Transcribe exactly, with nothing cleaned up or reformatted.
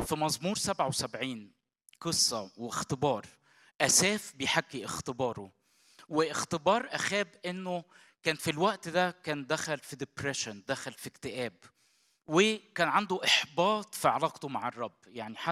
في مزمور سبعة وسبعين قصة واختبار. آساف بيحكي اختباره، واختبار أخاب إنه كان في الوقت ده كان دخل في depression، دخل في اكتئاب، وكان عنده إحباط في علاقته مع الرب. يعني